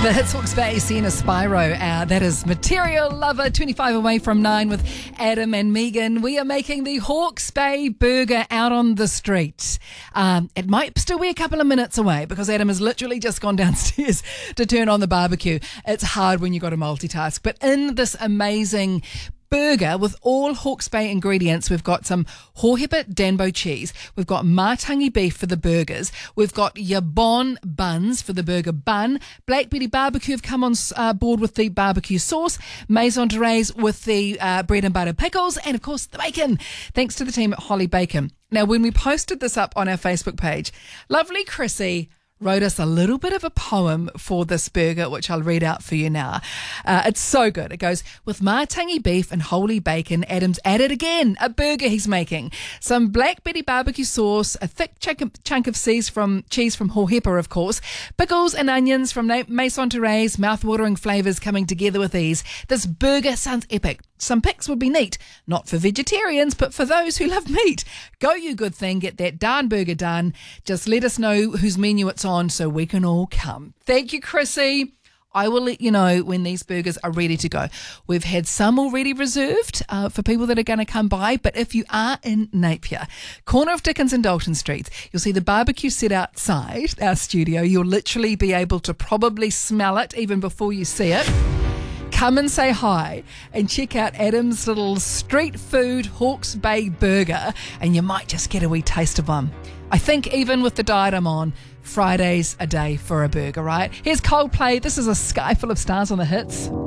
That's Hawke's Bay Sienna Spyro. That is Material Lover, 25 away from 9 with Adam and Megan. We are making the Hawke's Bay burger out on the street. It might still be a couple of minutes away because Adam has literally just gone downstairs to turn on the barbecue. It's hard when you've got to multitask. But in this amazing burger with all Hawke's Bay ingredients, we've got some Hohepa Danbo cheese, we've got Matangi beef for the burgers, we've got Yabon buns for the burger bun, Black Betty barbecue have come on board with the barbecue sauce, maison Therese with the bread and butter pickles, and of course the bacon, thanks to the team at Holly Bacon. Now, when we posted this up on our Facebook page, lovely Chrissy wrote us a little bit of a poem for this burger, which I'll read out for you now. It's so good. It goes, with Matangi beef and holy bacon, Adam's added again a burger he's making. Some Black Betty barbecue sauce, a thick chunk of cheese from Hohepa, of course, pickles and onions from Maison Therese, mouth-watering flavours coming together with ease. This burger sounds epic. Some pics would be neat, not for vegetarians, but for those who love meat. Go, you good thing, get that darn burger done. Just let us know whose menu it's on so we can all come. Thank you, Chrissy. I will let you know when these burgers are ready to go. We've had some already reserved for people that are going to come by, but if you are in Napier, corner of Dickens and Dalton Streets, you'll see the barbecue set outside our studio. You'll literally be able to probably smell it even before you see it. Come and say hi and check out Adam's little street food Hawke's Bay burger, and you might just get a wee taste of one. I think even with the diet I'm on, Friday's a day for a burger, right? Here's Coldplay. This is A Sky Full of Stars on the Hits.